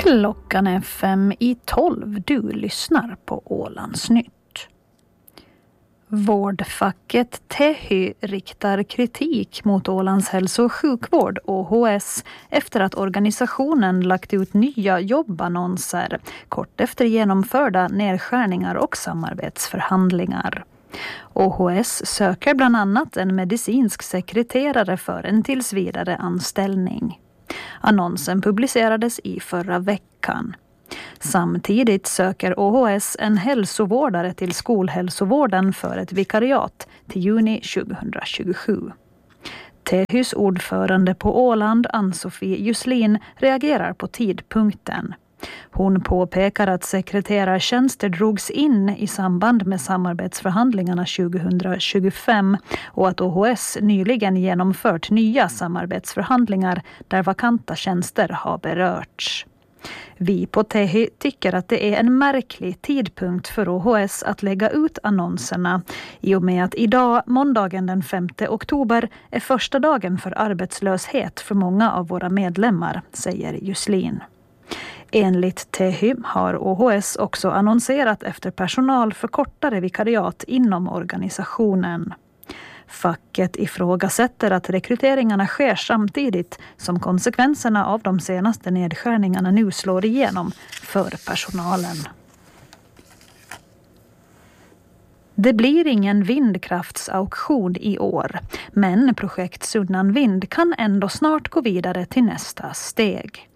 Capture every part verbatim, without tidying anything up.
Klockan är fem i tolv. Du lyssnar på Ålandsnytt. Vårdfacket Tehy riktar kritik mot Ålands hälso- och sjukvård Å H S efter att organisationen lagt ut nya jobbannonser kort efter genomförda nedskärningar och samarbetsförhandlingar. Å H S söker bland annat en medicinsk sekreterare för en tillsvidare anställning. Annonsen publicerades i förra veckan. Samtidigt söker Å H S en hälsovårdare till skolhälsovården för ett vikariat till juni tjugohundratjugosju. Tehys ordförande på Åland, Ann-Sofie Juslin, reagerar på tidpunkten. Hon påpekar att sekreterartjänster drogs in i samband med samarbetsförhandlingarna tjugohundratjugofem och att Å H S nyligen genomfört nya samarbetsförhandlingar där vakanta tjänster har berörts. Vi på Tehy tycker att det är en märklig tidpunkt för Å H S att lägga ut annonserna i och med att idag, måndagen den femte oktober, är första dagen för arbetslöshet för många av våra medlemmar, säger Juslin. Enligt Tehy har Å H S också annonserat efter personal för kortare vikariat inom organisationen. Facket ifrågasätter att rekryteringarna sker samtidigt som konsekvenserna av de senaste nedskärningarna nu slår igenom för personalen. Det blir ingen vindkraftsauktion i år, men projekt Sunnan Vind kan ändå snart gå vidare till nästa steg.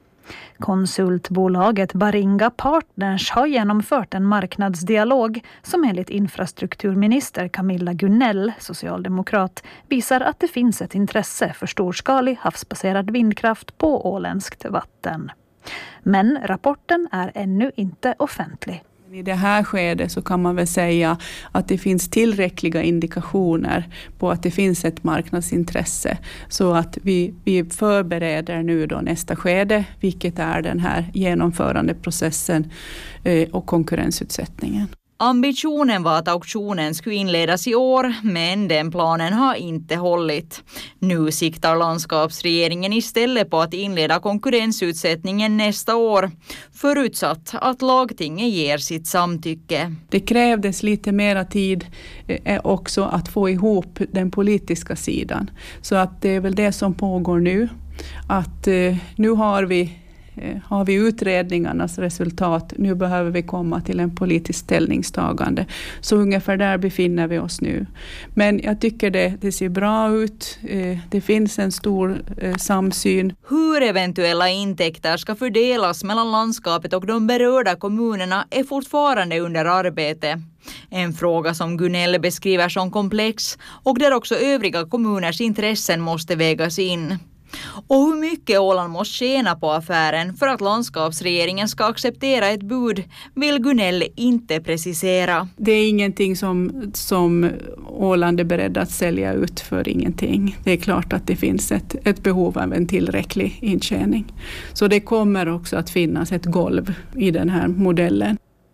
Konsultbolaget Baringa Partners har genomfört en marknadsdialog som enligt infrastrukturminister Camilla Gunell, socialdemokrat, visar att det finns ett intresse för storskalig havsbaserad vindkraft på åländskt vatten. Men rapporten är ännu inte offentlig. I det här skedet så kan man väl säga att det finns tillräckliga indikationer på att det finns ett marknadsintresse. Så att vi, vi förbereder nu då nästa skede, vilket är den här genomförandeprocessen eh, och konkurrensutsättningen. Ambitionen var att auktionen skulle inledas i år, men den planen har inte hållit. Nu siktar landskapsregeringen istället på att inleda konkurrensutsättningen nästa år, förutsatt att lagtinget ger sitt samtycke. Det krävdes lite mera tid eh, också att få ihop den politiska sidan. Så att det är väl det som pågår nu. Att eh, nu har vi Har vi utredningarnas resultat, nu behöver vi komma till en politisk ställningstagande. Så ungefär där befinner vi oss nu. Men jag tycker det, det ser bra ut. Det finns en stor samsyn. Hur eventuella intäkter ska fördelas mellan landskapet och de berörda kommunerna är fortfarande under arbete. En fråga som Gunell beskriver som komplex och där också övriga kommuners intressen måste vägas in. Och hur mycket Åland måste tjäna på affären för att landskapsregeringen ska acceptera ett bud vill Gunell inte precisera. Det är ingenting som, som Åland är beredd att sälja ut för ingenting. Det är klart att det finns ett, ett behov av en tillräcklig intjäning. Så det kommer också att finnas ett golv i den här modellen.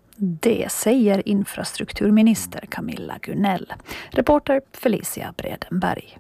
Det säger infrastrukturminister Camilla Gunell. Reporter Felicia Bredenberg.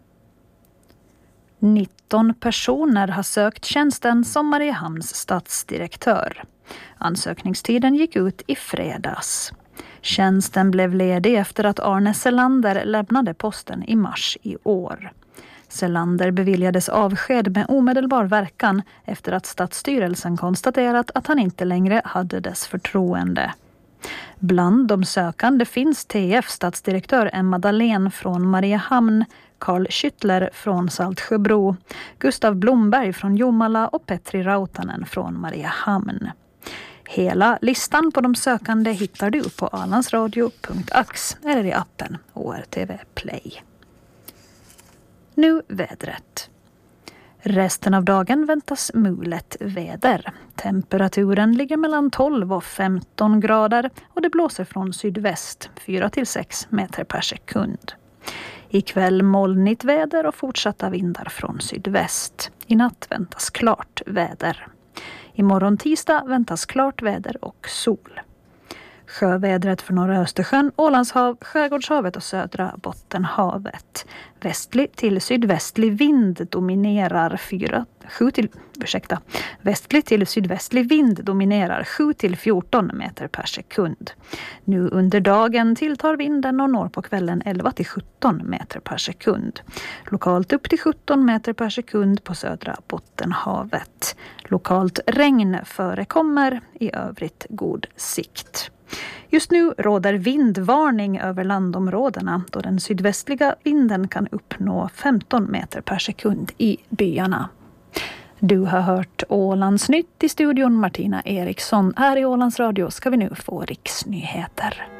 nitton personer har sökt tjänsten som Mariehamns stadsdirektör. Ansökningstiden gick ut i fredags. Tjänsten blev ledig efter att Arne Selander lämnade posten i mars i år. Selander beviljades avsked med omedelbar verkan efter att stadsstyrelsen konstaterat att han inte längre hade dess förtroende. Bland de sökande finns T F stadsdirektör Emma Dahlén från Mariehamn, Karl Schüttler från Saltsjöbro, Gustav Blomberg från Jomala och Petri Rautanen från Mariehamn. Hela listan på de sökande hittar du på alandsradio punkt ax eller i appen O R T V Play. Nu vädret. Resten av dagen väntas mulet väder. Temperaturen ligger mellan tolv och femton grader och det blåser från sydväst fyra till sex meter per sekund. Ikväll molnigt väder och fortsatta vindar från sydväst. I natt väntas klart väder. Imorgon tisdag väntas klart väder och sol. Sjövädret för norra Östersjön, Ålandshav, Skärgårdshavet och södra Bottenhavet. Västlig till sydvästlig vind dominerar fyra, sju till, ursäkta, västlig till sydvästlig vind dominerar sju till fjorton meter per sekund. Nu under dagen tilltar vinden och når på kvällen elva till sjutton meter per sekund. Lokalt upp till sjutton meter per sekund på södra Bottenhavet. Lokalt regn förekommer, i övrigt god sikt. Just nu råder vindvarning över landområdena då den sydvästliga vinden kan uppnå femton meter per sekund i byarna. Du har hört Ålandsnytt i studion. Martina Eriksson. Här i Ålands Radio ska vi nu få riksnyheter.